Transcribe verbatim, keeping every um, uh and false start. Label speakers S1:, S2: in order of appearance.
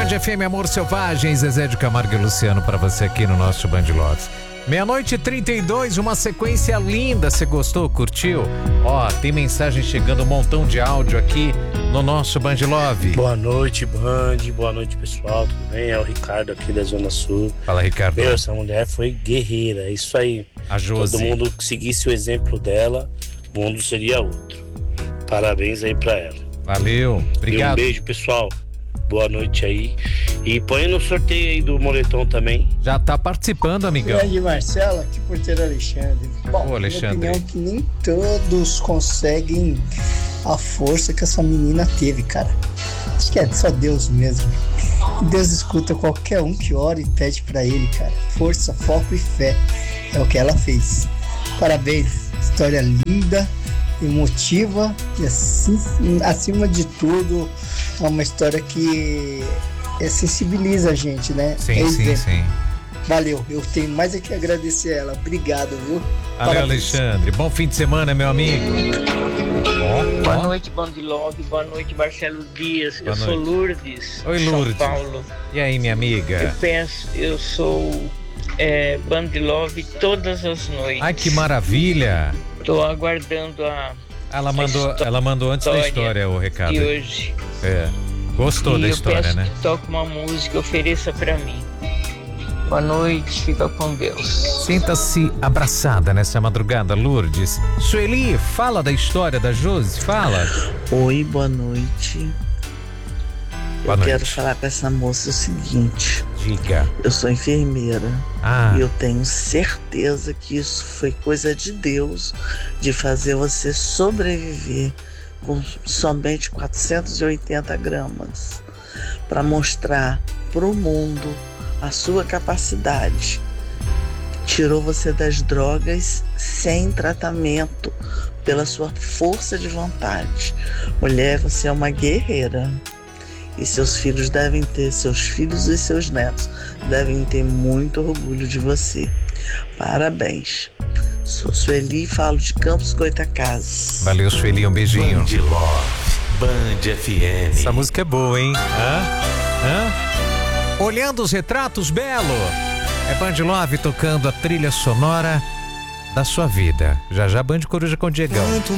S1: Band F M, Amor Selvagem, Zezé de Camargo e Luciano pra você aqui no nosso Band Love. Meia-noite e trinta e dois, uma sequência linda. Você gostou? Curtiu? Ó, tem mensagem chegando, um montão de áudio aqui no nosso Band Love.
S2: Boa noite, Band. Boa noite, pessoal. Tudo bem? É o Ricardo aqui da Zona Sul.
S1: Fala, Ricardo.
S2: Meu, essa mulher foi guerreira. É isso aí.
S1: A Josi.
S2: Todo mundo que seguisse o exemplo dela, o mundo seria outro. Parabéns aí pra ela.
S1: Valeu. Obrigado.
S2: E um beijo, pessoal. Boa noite aí. E põe no sorteio aí do moletom também.
S1: Já tá participando, amigão.
S3: Grande Marcelo, aqui porteiro Alexandre. Bom,
S1: Ô, Alexandre.
S3: minha opinião é que nem todos conseguem a força que essa menina teve, cara. Acho que é só Deus mesmo. Deus escuta qualquer um que ora e pede pra ele, cara. Força, foco e fé. É o que ela fez. Parabéns. História linda, emotiva e assim, acima de tudo, é uma história que é, sensibiliza a gente, né?
S1: Sim,
S3: é
S1: sim, sim.
S3: Valeu, eu tenho mais é que agradecer a ela. Obrigado, viu?
S1: Valeu, Alexandre. Bom fim de semana, meu amigo. Bom,
S4: boa
S1: bom.
S4: noite, Band Love. Boa noite, Marcelo Dias.
S1: Boa
S4: eu
S1: noite.
S4: sou Lourdes.
S1: Oi, Lourdes.
S4: São Paulo.
S1: E aí, minha amiga?
S4: Eu penso, eu sou é, Band Love todas as noites.
S1: Ai, que maravilha.
S4: Tô aguardando a
S1: Ela mandou, ela mandou antes da história o recado.
S4: de hoje.
S1: É. Gostou
S4: e
S1: da
S4: eu
S1: história,
S4: peço
S1: né?
S4: que toque uma música, ofereça pra mim. Boa noite, fica com Deus.
S1: Sinta-se abraçada nessa madrugada, Lourdes. Sueli, fala da história da Josi, fala.
S5: Oi, boa noite.
S1: Boa
S5: eu
S1: noite.
S5: quero falar pra essa moça o seguinte.
S1: Diga.
S5: Eu sou enfermeira.
S1: Ah.
S5: E eu tenho certeza que isso foi coisa de Deus, de fazer você sobreviver com somente quatrocentos e oitenta gramas, para mostrar pro mundo a sua capacidade. Tirou você das drogas sem tratamento, pela sua força de vontade. Mulher, você é uma guerreira. E seus filhos devem ter, seus filhos e seus netos devem ter muito orgulho de você. Parabéns. Sou Sueli e falo de Campos Goytacazes.
S1: Valeu, Sueli, um beijinho.
S6: Band Love, Band F M.
S1: Essa música é boa, hein? Hã? Hã? Olhando os retratos, Belo. É Band Love tocando a trilha sonora da sua vida. Já já Band Coruja com Diegão.